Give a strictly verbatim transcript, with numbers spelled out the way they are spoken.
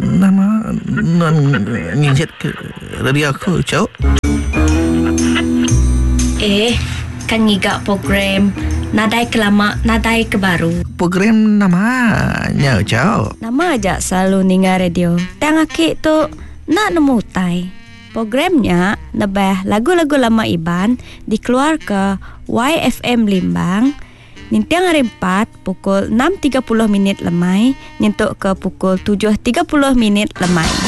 nama non nginjet ke radio aku, Cok. Eh, kan ngigak program Nadai Kelama, Nadai Kebaru. Program namanya, Cok. Nama aja selalu ninga radio. Tang akik tu nak nemu tai. Programnya nebah lagu-lagu lama Iban dikeluar ke Y F M Limbang. Nintiang hari empat pukul enam tiga puluh minit lemai nyentuk ke pukul tujuh tiga puluh minit lemai.